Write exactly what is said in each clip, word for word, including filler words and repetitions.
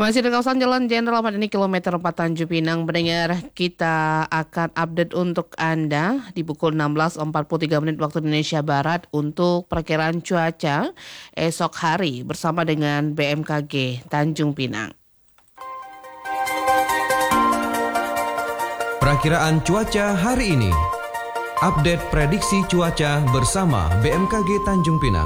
Masih di kawasan Jalan Jenderal Ahmad Yani kilometer empat Tanjung Pinang. Pendengar, kita akan update untuk Anda di pukul enam belas empat puluh tiga menit waktu Indonesia Barat untuk perkiraan cuaca esok hari bersama dengan B M K G Tanjung Pinang. Perakiraan cuaca hari ini. Update prediksi cuaca bersama B M K G Tanjung Pinang.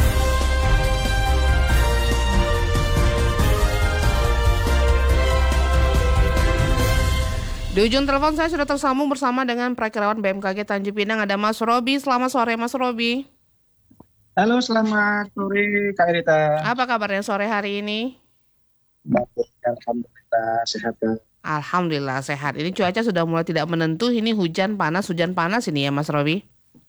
Di ujung telepon saya sudah tersambung bersama dengan perakirawan B M K G Tanjung Pinang, ada Mas Robi. Selamat sore Mas Robi. Halo, selamat sore Kak Rita. Apa kabarnya sore hari ini? Baik, alhamdulillah sehat. Alhamdulillah sehat. Ini cuaca sudah mulai tidak menentu. Ini hujan panas, hujan panas ini ya Mas Robi.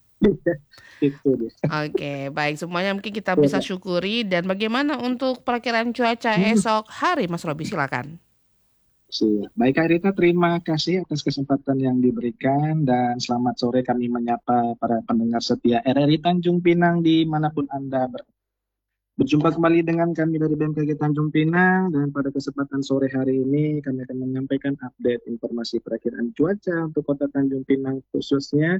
Itu deh. Oke, baik, semuanya mungkin kita bisa syukuri. Dan bagaimana untuk perakiraan cuaca esok hari Mas Robi, silakan. Baik Kak Rita, terima kasih atas kesempatan yang diberikan dan selamat sore kami menyapa para pendengar setia R R I Tanjung Pinang dimanapun Anda berada. Berjumpa kembali dengan kami dari B M K G Tanjung Pinang dan pada kesempatan sore hari ini kami akan menyampaikan update informasi perakiraan cuaca untuk Kota Tanjung Pinang khususnya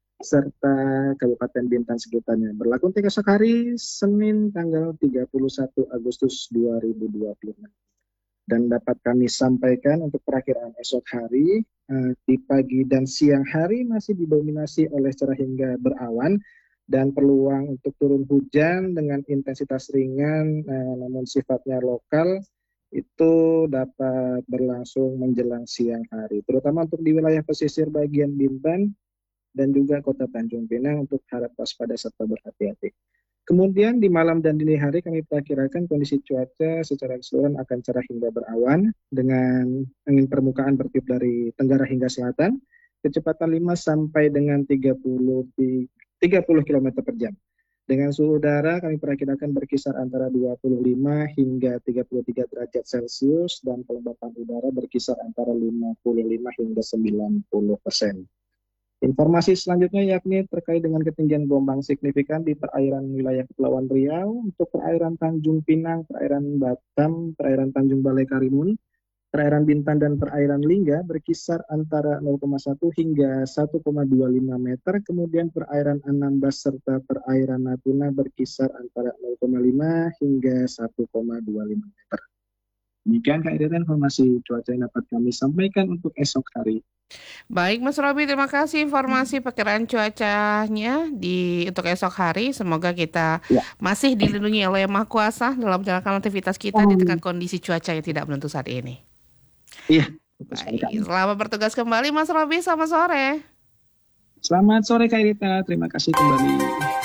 serta Kabupaten Bintan sekitarnya. Berlaku untuk esok hari Senin tanggal tiga puluh satu Agustus dua ribu dua puluh enam. Dan dapat kami sampaikan untuk perakiraan esok hari uh, di pagi dan siang hari masih didominasi oleh cerah hingga berawan dan peluang untuk turun hujan dengan intensitas ringan uh, namun sifatnya lokal itu dapat berlangsung menjelang siang hari, terutama untuk di wilayah pesisir bagian Bintan dan juga Kota Tanjung Pinang untuk harap waspada serta berhati-hati. Kemudian di malam dan dini hari kami perkirakan kondisi cuaca secara keseluruhan akan cerah hingga berawan dengan angin permukaan bertiup dari tenggara hingga selatan, kecepatan lima sampai dengan tiga puluh kilometer per jam. Dengan suhu udara kami perkirakan berkisar antara dua puluh lima hingga tiga puluh tiga derajat Celcius dan kelembapan udara berkisar antara lima puluh lima hingga sembilan puluh persen. Informasi selanjutnya yakni terkait dengan ketinggian gelombang signifikan di perairan wilayah Kepulauan Riau untuk perairan Tanjung Pinang, perairan Batam, perairan Tanjung Balai Karimun, perairan Bintan dan perairan Lingga berkisar antara nol koma satu hingga satu koma dua lima meter, kemudian perairan Anambas serta perairan Natuna berkisar antara nol koma lima hingga satu koma dua lima meter. Demikian Kak Irita informasi cuaca yang dapat kami sampaikan untuk esok hari. Baik Mas Robi, terima kasih informasi perkiraan cuacanya di untuk esok hari. Semoga kita ya. masih dilindungi oleh Yang Maha Kuasa dalam menjalankan aktivitas kita oh. di tengah kondisi cuaca yang tidak menentu saat ini. Iya. Baik, selamat bertugas kembali Mas Robi, selamat sore. Selamat sore Kak Irita, terima kasih kembali.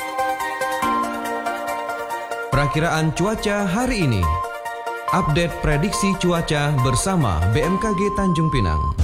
Perakiraan cuaca hari ini. Update prediksi cuaca bersama B M K G Tanjung Pinang.